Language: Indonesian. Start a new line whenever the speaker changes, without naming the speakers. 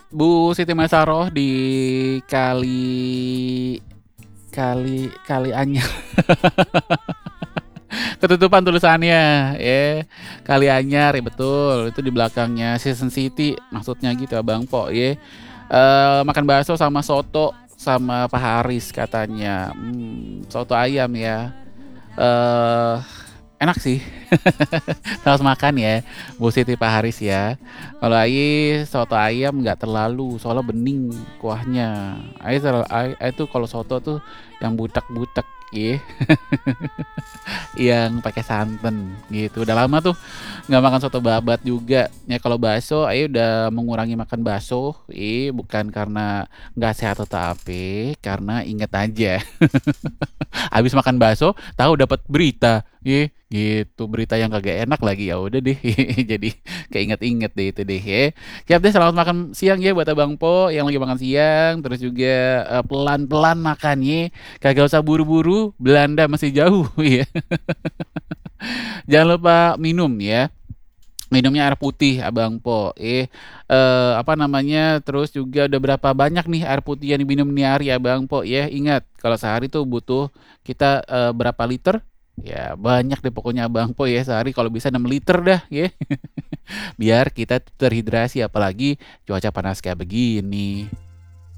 Bu Siti Maesaroh di Kali Kali Kali Anyar. Ketutupan tulisannya, ya. Kali Anyar, ya betul. Itu di belakangnya Season City, maksudnya gitu Abang Po, ya. Makan bakso sama soto sama Pak Haris katanya. Soto ayam ya. Eh enak sih. Harus makan ya, Bu Siti Pak Haris ya. Kalau soto ayam nggak terlalu, soalnya bening kuahnya. Ai tuh kalau soto tuh yang butek-butek ya, yang pakai santan gitu. Udah lama tuh nggak makan soto babat juga. Ya kalau bakso, udah mengurangi makan bakso. Bukan karena nggak sehat atau apa, karena inget aja. Habis makan bakso, tahu dapat berita. Gitu berita yang kagak enak lagi, ya udah deh. Jadi keinget-inget deh itu deh ya. Siap deh, selamat makan siang ya buat Abang Po yang lagi makan siang, terus juga pelan-pelan makannya, kagak usah buru-buru, Belanda masih jauh ya. Jangan lupa minum ya. Minumnya air putih Abang Po. Apa namanya? Terus juga udah berapa banyak nih air putih yang diminum nih hari Abang Po ya. Ingat, kalau sehari tuh butuh kita berapa liter? Ya, banyak deh pokoknya Abang Po ya, sehari kalau bisa 6 liter dah ya. Biar kita terhidrasi apalagi cuaca panas kayak begini.